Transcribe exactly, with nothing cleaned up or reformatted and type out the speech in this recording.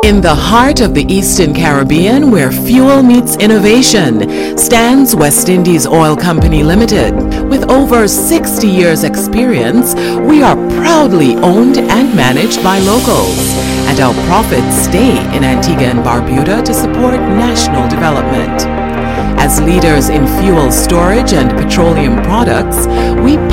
In the heart of the Eastern Caribbean, where fuel meets innovation, stands West Indies Oil Company Limited. With over sixty years experience, we are proudly owned and managed by locals, and our profits stay in Antigua and Barbuda to support national development. As leaders in fuel storage and petroleum products, we